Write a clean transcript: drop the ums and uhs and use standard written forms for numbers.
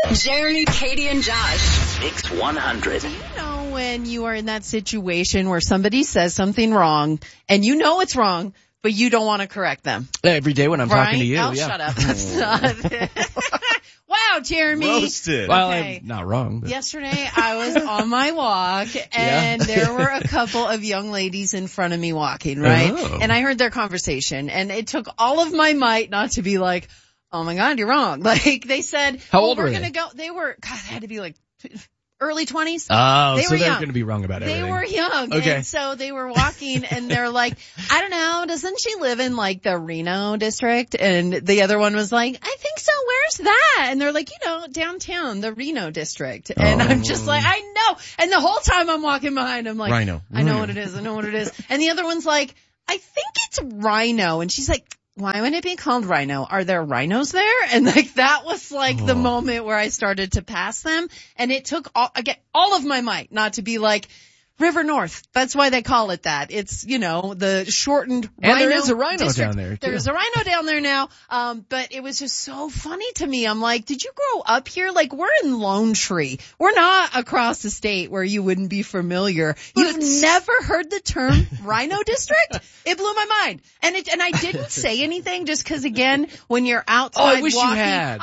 Jeremy, Katie, and Josh. Mix 100. Do you know when you are in that situation where somebody says something wrong and you know it's wrong, but you don't want to correct them? Every day when I'm talking to you. Oh, yeah. shut up. That's not Wow, Jeremy. Roasted. Well, Okay. I'm not wrong. But. Yesterday I was on my walk and there were a couple of young ladies in front of me walking, right? Oh. And I heard their conversation and it took all of my might not to be like, oh my God, you're wrong. Like they said, How old we're were going they? to go. They were, God, they had to be like early 20s. Oh, They so were they're young. going to be wrong about everything. They were young. Okay. And so they were walking and they're like, I don't know, doesn't she live in like the Reno district? And the other one was like, I think so. Where's that? And they're like, downtown, the Reno district. And I'm just like, I know. And the whole time I'm walking behind, I'm like, Rhino. I know what it is. I know what it is. And the other one's like, I think it's Rhino. And she's like, why would it be called Rhino? Are there rhinos there? And like that was like the moment where I started to pass them. And it took all of my might not to be like River North. That's why they call it that. It's, the shortened And Rhino there is a rhino district. down there, too. There's a rhino down there now. But it was just so funny to me. I'm like, did you grow up here? Like we're in Lone Tree. We're not across the state where you wouldn't be familiar. You've never heard the term Rhino District? It blew my mind. And I didn't say anything just because again, when you're outside I wish you walking, had.